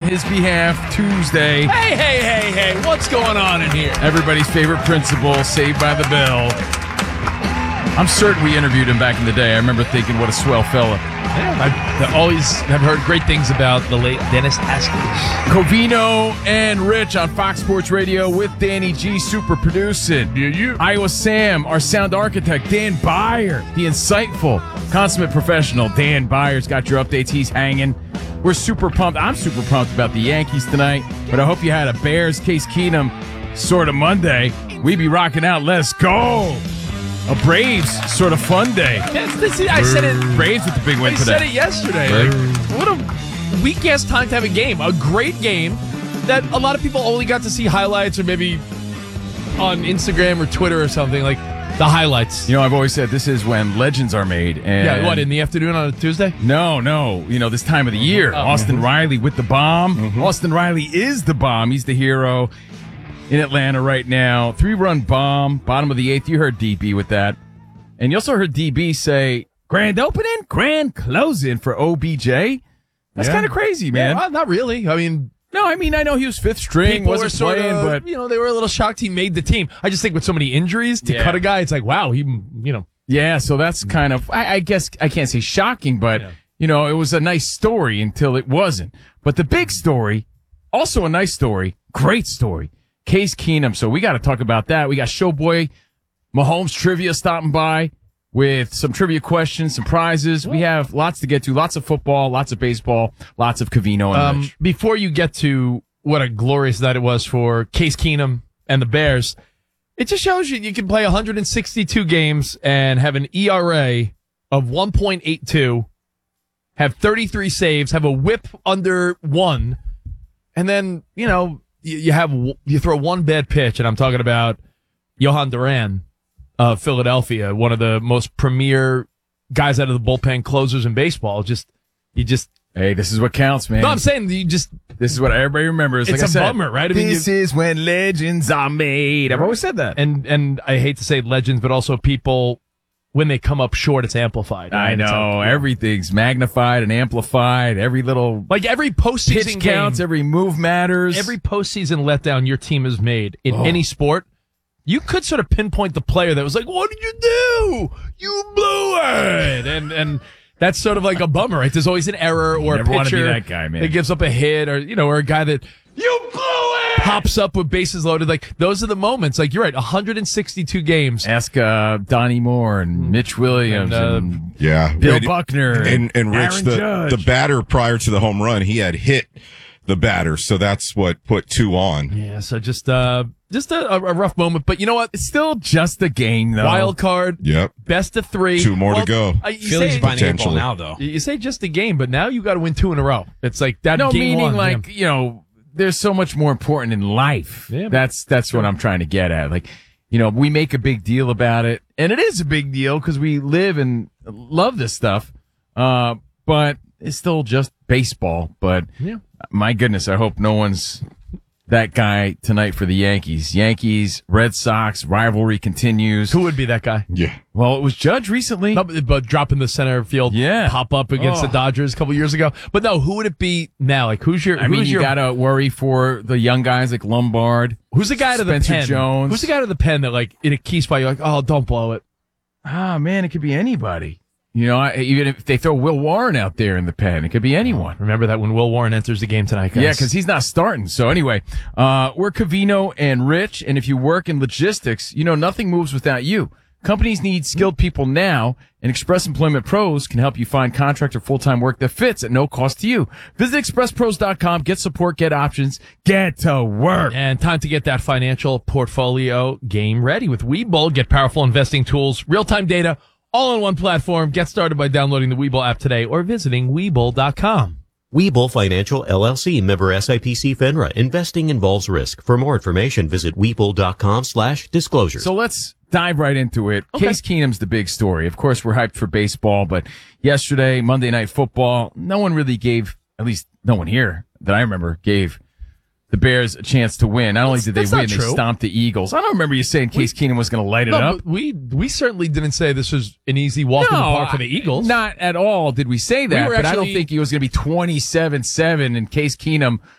his behalf Tuesday. Hey, what's going on in here? Everybody's favorite principal, Saved by the Bell. I'm certain we interviewed him back in the day. I remember thinking, what a swell fella. Yeah, I always have heard great things about the late Dennis Haskins. Covino and Rich on Fox Sports Radio with Danny G, super producing. Yeah. Iowa Sam, our sound architect, Dan Byer, the insightful, consummate professional. Dan Byer's got your updates. He's hanging. We're super pumped. I'm super pumped about the Yankees tonight, but I hope you had a Bears Case Keenum sort of Monday. We be rocking out. Let's go. A Braves sort of fun day. I said it. Braves with the big win today. I said it yesterday. Like, what a weak-ass time to have a game. A great game that a lot of people only got to see highlights or maybe on Instagram or Twitter or something. Like, the highlights. You know, I've always said this is when legends are made. And yeah, what, in the afternoon on a Tuesday? No. You know, this time of the year. Austin Riley with the bomb. Austin Riley is the bomb. He's the hero in Atlanta right now. 3-run bomb, bottom of the 8th. You heard DB with that. And you also heard DB say, grand opening, grand closing for OBJ. That's kind of crazy, man. Yeah, well, not really. I mean, I know he was fifth string, wasn't playing, but they were a little shocked he made the team. I just think with so many injuries to cut a guy, it's like, wow, Yeah, so that's kind of, I guess I can't say shocking, but, it was a nice story until it wasn't. But the big story, also a nice story, great story, Case Keenum. So we got to talk about that. We got Showboy Mahomes Trivia stopping by with some trivia questions, some prizes. We have lots to get to, lots of football, lots of baseball, lots of Covino and Rich. Before you get to what a glorious night it was for Case Keenum and the Bears, it just shows you can play 162 games and have an ERA of 1.82, have 33 saves, have a whip under 1, and then, you throw one bad pitch, and I'm talking about Johan Duran of Philadelphia, one of the most premier guys out of the bullpen closers in baseball. Hey, this is what counts, man. No, I'm saying this is what everybody remembers. It's like a bummer, right? This is when legends are made. I've always said that. And I hate to say legends, but also people, when they come up short, it's amplified. I know. Everything's magnified and amplified. Every little every postseason pitch counts, every move matters. Every postseason letdown your team has made in any sport, you could sort of pinpoint the player that was like, what did you do? You blew it. And that's sort of like a bummer, right? There's always an error or a pitcher that guy, man. that gives up a hit or a guy that you blew it pops up with bases loaded. Like, those are the moments. Like, you're right, 162 games. Ask Donnie Moore and Mitch Williams and Bill Buckner and Rich, the batter prior to the home run, he had hit the batter, so that's what put 2 on. Yeah, so just a rough moment, but you know what? It's still just a game, though. Wild card. Yep. Best of 3. 2 more to go. Phillies finding a ball now, though. You say just a game, but now you got to win 2 in a row. It's like that. No, game meaning one, there's so much more important in life. Yeah, that's what I'm trying to get at. Like, we make a big deal about it, and it is a big deal because we live and love this stuff. But it's still just baseball. But my goodness, I hope no one's that guy tonight for the Yankees. Yankees, Red Sox, rivalry continues. Who would be that guy? Yeah. Well, it was Judge recently. No, but dropping the center field pop up against the Dodgers a couple years ago. But no, who would it be now? Like, you gotta worry for the young guys like Lombard. Who's the guy to the pen? Spencer Jones. Who's the guy to the pen that, like, in a key spot, you're like, oh, don't blow it. Ah, man, it could be anybody. Even if they throw Will Warren out there in the pen, it could be anyone. Remember that when Will Warren enters the game tonight, guys. Yeah, because he's not starting. So anyway, we're Covino and Rich, and if you work in logistics, nothing moves without you. Companies need skilled people now, and Express Employment Pros can help you find contract or full-time work that fits at no cost to you. Visit expresspros.com, get support, get options, get to work. And time to get that financial portfolio game ready with Webull. Get powerful investing tools, real-time data, all on one platform. Get started by downloading the Webull app today or visiting Webull.com. Webull Financial LLC, member SIPC FINRA. Investing involves risk. For more information, visit Webull.com/disclosure. So let's dive right into it. Okay. Case Keenum's the big story. Of course, we're hyped for baseball, but yesterday, Monday Night Football, no one really gave, at least no one here that I remember, gave the Bears a chance to win. Not only did they win, they stomped the Eagles. I don't remember you saying Case Keenum was going to light it up. But we certainly didn't say this was an easy walk in the park for the Eagles. Not at all did we say that, but I don't think he was going to be 27-7 and Case Keenum